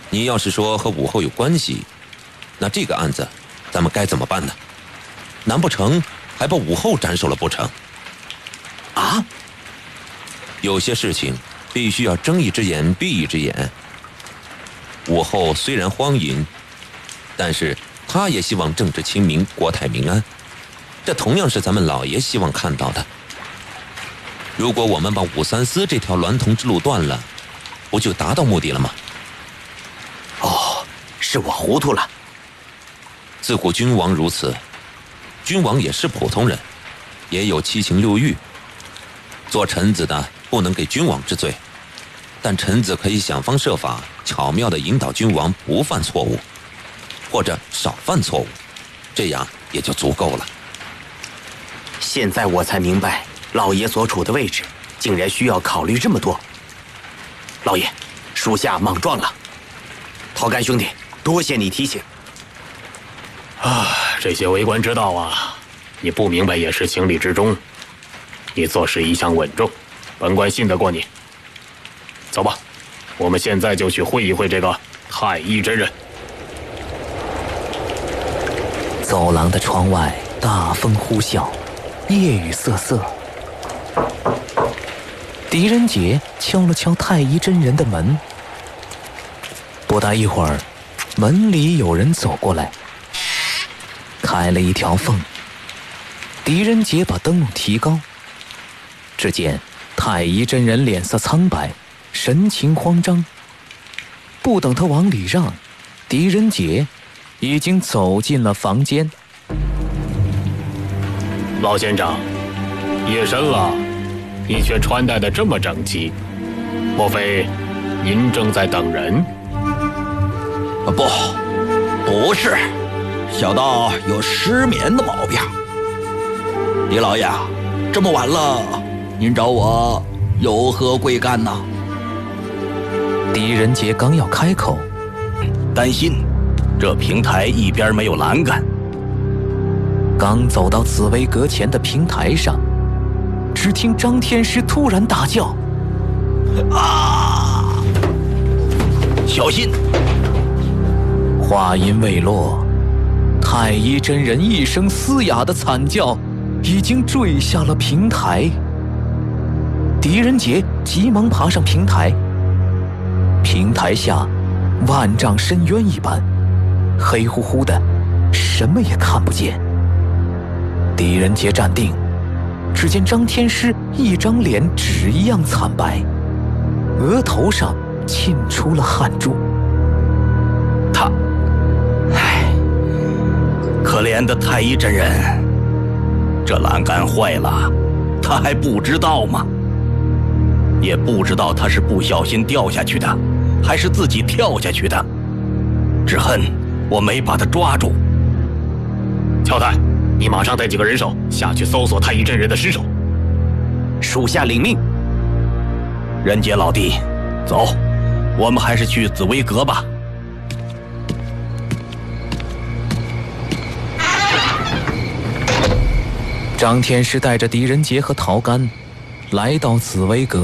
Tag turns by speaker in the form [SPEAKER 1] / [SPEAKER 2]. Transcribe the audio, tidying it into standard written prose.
[SPEAKER 1] 你要是说和武后有关系，那这个案子咱们该怎么办呢？难不成还把武后斩首了不成？
[SPEAKER 2] 啊？
[SPEAKER 1] 有些事情必须要睁一只眼闭一只眼。武后虽然荒淫，但是她也希望政治清明，国泰民安，这同样是咱们老爷希望看到的。如果我们把武三思这条娈童之路断了，不就达到目的了吗？
[SPEAKER 2] 哦，是我糊涂了。
[SPEAKER 1] 自古君王如此，君王也是普通人，也有七情六欲。做臣子的不能给君王治罪，但臣子可以想方设法巧妙地引导君王不犯错误，或者少犯错误，这样也就足够了。
[SPEAKER 2] 现在我才明白老爷所处的位置竟然需要考虑这么多。老爷，属下莽撞了。陶干兄弟，多谢你提醒。
[SPEAKER 3] 这些为官之道啊，你不明白也是情理之中。你做事一向稳重，本官信得过你。走吧，我们现在就去会一会这个太医真人。
[SPEAKER 4] 走廊的窗外大风呼啸，夜雨瑟瑟。狄仁杰敲了敲太医真人的门，不大一会儿，门里有人走过来，开了一条缝。狄仁杰把灯笼提高，只见太医真人脸色苍白，神情慌张。不等他往里让，狄仁杰已经走进了房间。
[SPEAKER 3] 老仙长，夜深了，你却穿戴得这么整齐，莫非您正在等人？
[SPEAKER 5] 不是，小道有失眠的毛病。狄老爷，这么晚了，您找我有何贵干呢？
[SPEAKER 4] 狄仁杰刚要开口，
[SPEAKER 6] 担心这平台一边没有栏杆。
[SPEAKER 4] 刚走到紫薇阁前的平台上，只听张天师突然大叫：“
[SPEAKER 6] 啊！小心！”
[SPEAKER 4] 话音未落，太医真人一声嘶哑的惨叫已经坠下了平台。狄仁杰急忙爬上平台，平台下万丈深渊一般，黑乎乎的，什么也看不见。狄仁杰站定，只见张天师一张脸纸一样惨白，额头上沁出了汗珠。
[SPEAKER 6] 可怜的太医真人，这栏杆坏了，他还不知道吗？也不知道他是不小心掉下去的，还是自己跳下去的。只恨我没把他抓住。
[SPEAKER 3] 乔太，你马上带几个人手下去搜索太医真人的尸首。
[SPEAKER 2] 属下领命。
[SPEAKER 6] 仁杰老弟，走，我们还是去紫薇阁吧。
[SPEAKER 4] 张天师带着狄仁杰和陶干来到紫薇阁。